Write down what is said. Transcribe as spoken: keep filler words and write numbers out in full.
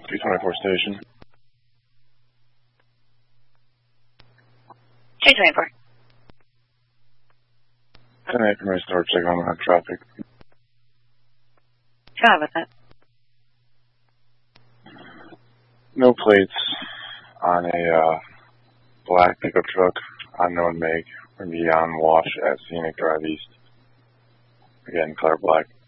two twenty-four station. two twenty-four. ten eight from Restore, check on that traffic. Go ahead with that. No plates on a uh, black pickup truck, unknown make, from beyond Wash at Scenic Drive East. Again, color black.